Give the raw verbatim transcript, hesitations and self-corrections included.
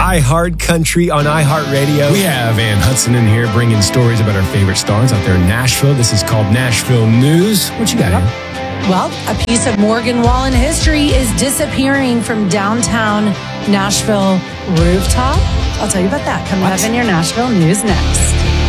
iHeart Country on iHeartRadio. We have Ann Hudson in here bringing stories about our favorite stars out there in Nashville. This is called Nashville News. What you got, Ann? Well, a piece of Morgan Wallen history is disappearing from downtown Nashville rooftop. I'll tell you about that coming What? up in your Nashville News next.